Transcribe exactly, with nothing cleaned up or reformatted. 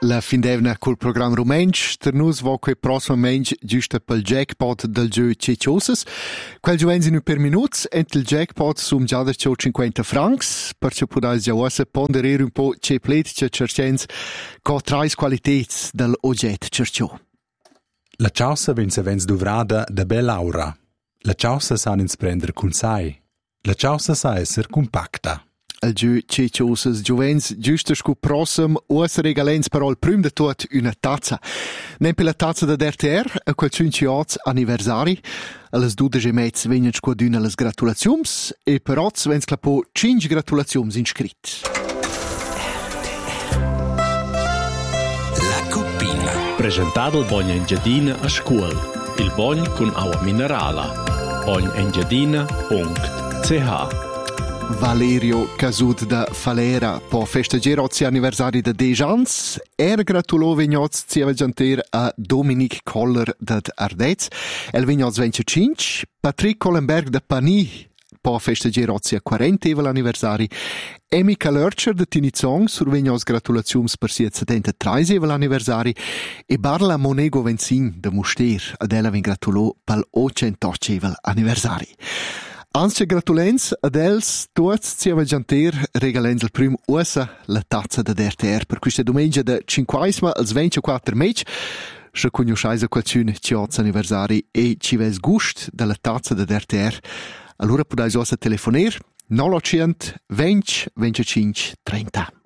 La findevna col programma Rumensch, per nus vo quei prossimamente giusto pel jackpot del gioco Ceciosas. Quel giovenzi nu per minuts, ent il jackpot sum già da cinquanta francs, perciò podais già ossa ponderare un po' ce plet ce cercens co trais qualitets del ogget cerciò. La ciausa vens avens duvrada da bell'aura. La ciausa sa ins prender cun sai. La ciausa sa esser compacta. Il gioco Ceciosas giovens giusto scu prossum os regalens però il prim de tot una tazza. Nem per la tazza da R T R a quel cinquanta anniversari. Alles dudes e mezz venien scu d'una les gratulaziums e per oz vens clapo cinque gratulaziums inscrit. La Cuppina. Presentato il Bogna Engiadina a scuola. Il Bogna con acqua minerale. bogna engiadina punto c h. Valerio Casud da Falera po festeggiare oggi anniversari da Dejans. Er gratulò vignoz zieva gianter a Dominic Koller da Ardez. El vignoz venticinque. Patrick Collenberg da Pani po festeggiare oggi a quaranta anniversari. Emika Lurcher da Tinizong sur vignoz gratulaziums per sia settantatré anniversari. E Barla Monego Venzin da Muster ad ella vin gratulò pal ottocento anniversari. Anzi, gratulens ad els tuots zieva gianter regalens il prim uossa la tazza da R T R per questa domenica da cinquanta als ventiquattro mec. Se conosceis a qualcun ciots anniversari e ci ves gust della tazza da R T R, allora podais ossa telefoner nove otto zero venti venticinque trenta.